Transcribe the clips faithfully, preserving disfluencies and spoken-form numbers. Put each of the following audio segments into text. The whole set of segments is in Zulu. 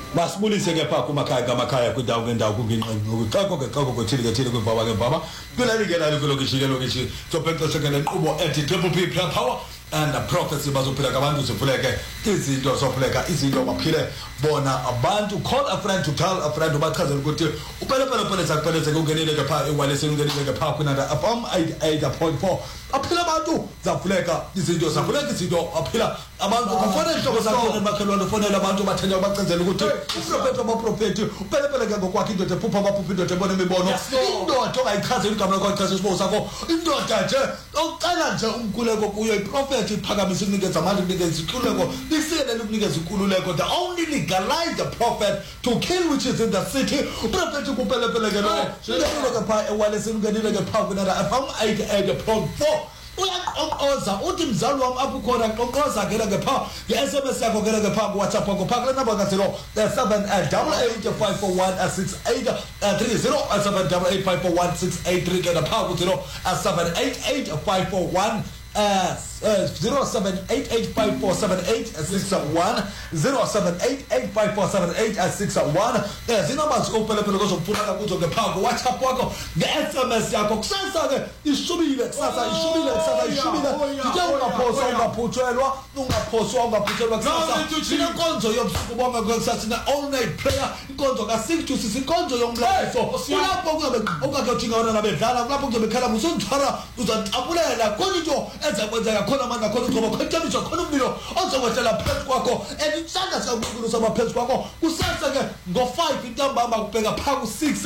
Masibulise ke pha kumakhaya kamakhaya kwindawo ngendawo kunginqinqo xa konke xa konke thile ke thile kwibaba ke baba kuleli ke lali kulokishi ke lokishi sophexesha ke lenkqubo ethi Triple P Plan Power and the prophecy bazophila kabantu sivuleke izinto sophuleka izinto baphile bona abantu. Call a friend to tell a friend ubachazela ukuthi uphele phele phele sakupheleze kungenile ke pha ewaleseni ungenile ke pha kunanda abam eighty-eight point four aphila abantu zavuleka izinto zavuleka izinto aphila abantu kufanele ihlobo sakho nemakhelwane ufonela abantu bathenya bacenzela ukuthi uprofeti abaprofeti uphele phele ke ngokwakhe into ephupha abaphupha into ebona imibono indoda ongayichazela igama lakho ichaza isibo sakho indoda nje ucela nje umkhuleko kuyo iprofeti iphakamisa ukunikeza amandla ukunikeza ikhuleko lisekele ukunikeza inkululeko. The only legalize the prophet to kill which is in the city uprofeti kuphele phele ke lo ngenile ke pha ewaleseni ungenile ke pha kunanda abam eighty-eight point four uyaxoxoza uthi mzali wami apho khona xoxoza ngena ke pha nge-S M S yakho ngena ke pha ku-WhatsApp wakho pha kule number ka-zero seven eight eight five four one six eight three zero seven eight eight five four one six eight three ngena pha ku-zero seven eight eight five four one Uh, uh, zero seven eight eight five four seven eight six one zero seven eight eight five four seven eight six one zinamba zikupele phela kozofuna kuzo ke pha ku WhatsApp wakho nge-S M S yakho kusasa ke ishubile kusasa ishubile kusasa ishubile ngike ungaphosa ungaphutshelwa ungaphoswa ungaphutshelwa kusasa inkonzo yobusuku bonke kusasa sina all night prayer inkonzo ka six to six inkonzo yomlayeso kulapho kuzobe ongakhe uthinga wona nabedlala kulapho kuzobe khala musonthara uzantabulela khona into ezakwenzeka khona manje khona uqobo khonjamiswa khona umlilo ozokwehlela phezu kwakho andisanga sakukhulu sabaphezu kwakho kusasa ke ngo five intambama kubheka pha ku six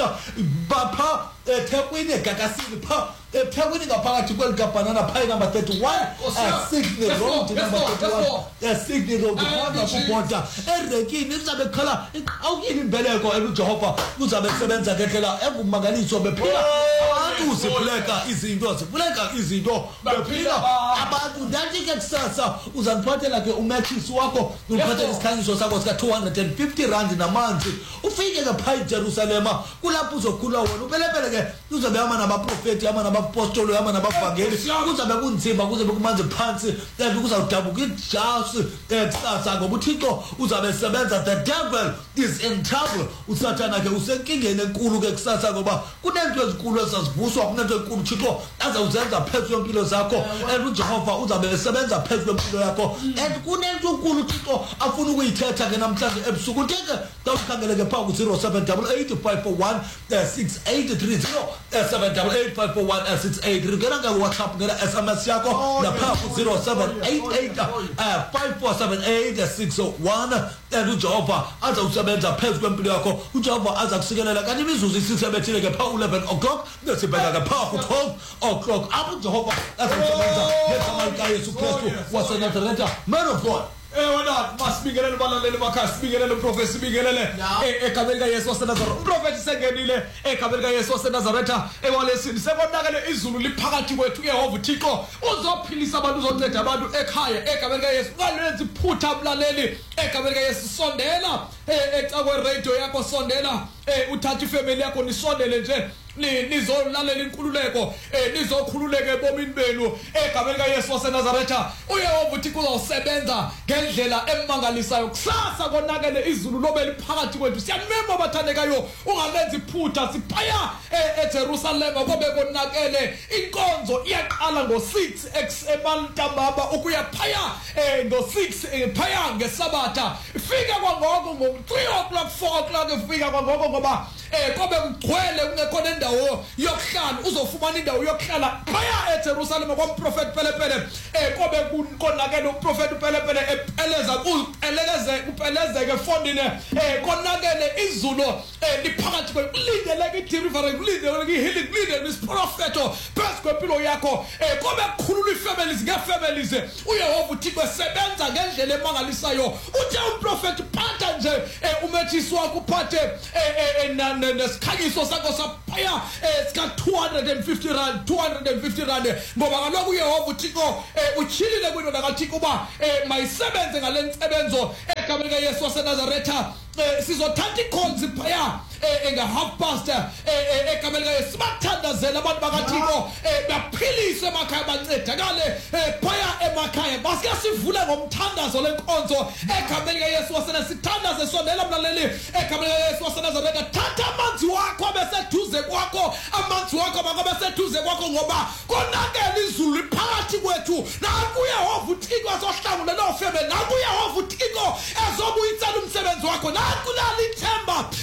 bapha eThekwini eGagasini pha eThekwini ngaphakathi kwelikabhanana pha number thirty-one Sydney Road number thirty-one Sydney Road khona kubhoda erekini izabe khala awukini imbeleko eluJehova kuzabe kusebenza ngendlela engumangaliso bephila abantu sivuleka izinto sivuleka izinto bephila abantu ndathi ke kusasa uzaniphathela ke umatchis wakho uphathela isikhanyiso sakho sika two hundred fifty rand namanzi ufike ke pha eJerusalem kulapho uzokhula wona upelepele ke uzobe ama nabaprofeti ama nabapostoli ama nabavangeli kuzabe kunzima kuzabe kumanzi phansi kanti kuzawudabuka ijasi ekusasa ngoba uThixo uzabe sebenza. The devil is in trouble. Usathana ke usenkingeni enkulu ke kusasa ngoba kunento ezinkulu esazivuswa kunento enkulu uThixo azawuzenza phezu kwempilo zakho and uJehova uzabe esebenza phezu kwempilo yakho and kunento enkulu uThixo afuna ukuyithetha ke namhlanje ebusuku utheke dawukhangele ke pha ku zero seven eight eight five four one six eight three zero seven eight eight five four one six eight three ngena ke WhatsApp ngena S M S yakho lapha ku zero seven eight eight five four seven eight six one and uJehova azawusebenza phezu kwempilo yakho uJehova aza kusikelela kanti imizuzu isisebethile ke pha eleven o'clock nesibheka ke pha ku twelve o'clock apho uJehova azawusebenza ngegama likaYesu Kristu waseNazaretha. Man of God, eh wena masibingelele balaleli bakha sibingelele uprofeti sibingelele egameni kaYesu waseNazaretha. Uprofeti sengenile egameni kaYesu waseNazaretha ewalesini sekonakele izulu liphakathi kwethu uYehova uThixo uzophilisa abantu uzonceda abantu ekhaya egameni kaYesu. Ungalenzi iphutha mlaleli egameni kaYesu sondela ecakwe radio yakho sondela uthatha ifamily yakho nisondele nje nizolalela inkululeko nizokhululeka ebomini benu egameni kaYesu waseNazaretha. uYehova uThixo uzosebenza ngendlela emangalisayo kusasa konakele izulu lobe liphakathi kwethu. Siyamemba abathandekayo ungalenzi iphutha siphaya eJerusalem kobe konakele inkonzo iyaqala ngo six emalntambama ukuya phaya ngo six phaya ngesabatha fika kwangoko ngo three o'clock four o'clock fika kwangoko ngoba eh kobe kugcwele ungekho nendawo yokuhlala uzofumana indawo yokuhlala phaya eJerusalem kwamprofeti pelepele eh kobe konakele uprofeti pelepele epeleza upeleze upeleze ke fondine eh konakele izulu eh liphakathi kwelindeleke idelivery kulindeleke ihealing kulindeleke isprofeto phezu kwempilo yakho eh kobe kukhulula ifamilies ngefamilies uYehova uThixo esebenza ngendlela emangalisayo. Uthe umprofeti phatha nje umethisi wakho uphathe nesikhanyiso sakho saphaya sika two hundred fifty rand two hundred fifty rand ngoba kaloku uYehova uThixo uchilile kwinto nakaThixo uba mayisebenze ngalensebenzo umsebenzo egameni likaYesu waseNazaretha. Sizothatha i-calls phaya enga-half past egameni likaYesu. Sibathandazela abantu bakaThixo baphiliswe emakhaya bancedakale phaya emakhaya. Basike sivule ngomthandazo lenkonzo egameni likaYesu waseNazaretha. Sithandaze sondela mlaleli egameni likaYesu waseNazaretha. Thatha amanzi wakho abeseduze kwakho, amanzi wakho makabeseduze kwakho ngoba konakele izulu liphakathi kwethu. Naku uYehova uThixo azohlangula nofebe, naku uYehova uThixo ezobuyisela umsebenzi wakho. Naku lali ithemba